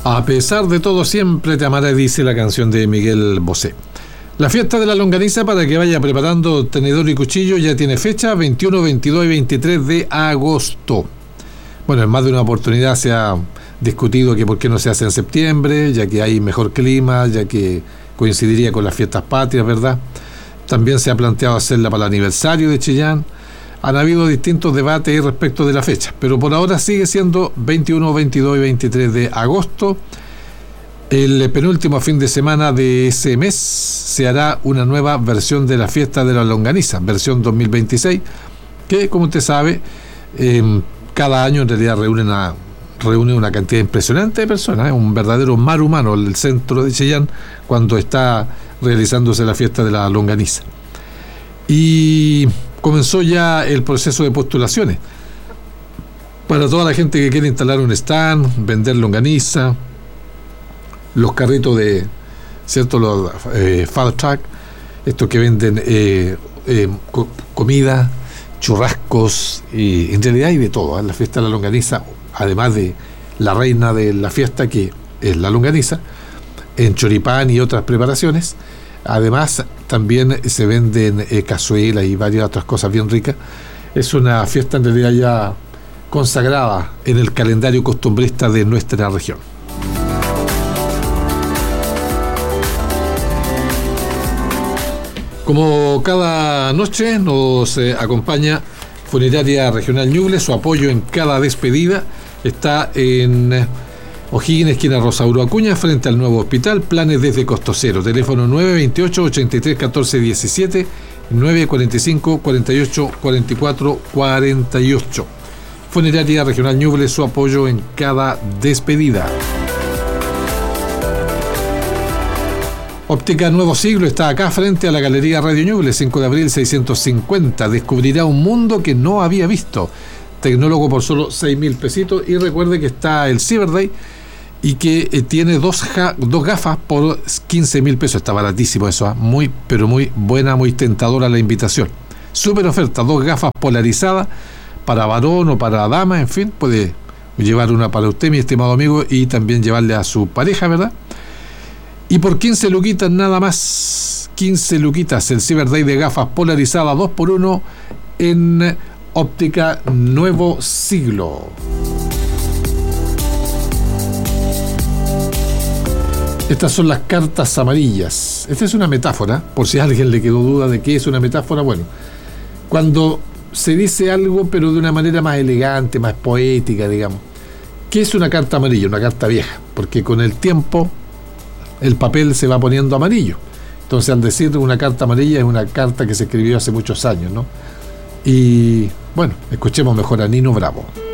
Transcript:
A pesar de todo, siempre te amaré, dice la canción de Miguel Bosé. La fiesta de la longaniza, para que vaya preparando tenedor y cuchillo, ya tiene fecha: 21, 22 y 23 de agosto. Bueno, en más de una oportunidad se ha discutido que por qué no se hace en septiembre, ya que hay mejor clima, ya que coincidiría con las fiestas patrias, ¿verdad? También se ha planteado hacerla para el aniversario de Chillán. Han habido distintos debates respecto de la fecha, pero por ahora sigue siendo 21, 22 y 23 de agosto. El penúltimo fin de semana de ese mes se hará una nueva versión de la fiesta de la longaniza, versión 2026, que, como usted sabe, cada año en realidad reúne una cantidad impresionante de personas, un verdadero mar humano el centro de Chillán cuando está realizándose la fiesta de la longaniza. Y comenzó ya el proceso de postulaciones para toda la gente que quiere instalar un stand, vender longaniza, los carritos de, ¿cierto?, los fast track, estos que venden comida, churrascos, y en realidad hay de todo, ¿eh? La fiesta de la longaniza, además de la reina de la fiesta, que es la longaniza, en choripán y otras preparaciones. Además, también se venden cazuelas y varias otras cosas bien ricas. Es una fiesta en realidad ya consagrada en el calendario costumbrista de nuestra región. Como cada noche nos acompaña Funeraria Regional Ñuble. Su apoyo en cada despedida está en O'Higgins, esquina Rosauro Acuña, frente al nuevo hospital. Planes desde costo cero. Teléfono 928-83-14-17, 945-48-44-48. Funeraria Regional Ñuble, su apoyo en cada despedida. Óptica Nuevo Siglo está acá frente a la Galería Radio Ñuble, 5 de abril 650. Descubrirá un mundo que no había visto. Tecnólogo por solo 6.000 pesitos. Y recuerde que está el Cyber Day y que tiene dos gafas por 15.000 pesos. Está baratísimo eso, ¿eh? Muy, pero muy buena, muy tentadora la invitación. Súper oferta, 2 gafas polarizadas para varón o para dama, en fin. Puede llevar una para usted, mi estimado amigo, y también llevarle a su pareja, ¿verdad? Y por 15 luquitas nada más, 15 luquitas, el Cyber Day de gafas polarizadas 2x1 en Óptica Nuevo Siglo. Estas son las cartas amarillas. Esta es una metáfora, por si a alguien le quedó duda de qué es una metáfora. Bueno, cuando se dice algo pero de una manera más elegante, más poética, digamos. ¿Qué es una carta amarilla? Una carta vieja, porque con el tiempo el papel se va poniendo amarillo. Entonces, al decir una carta amarilla, es una carta que se escribió hace muchos años, ¿no? Y bueno, escuchemos mejor a Nino Bravo.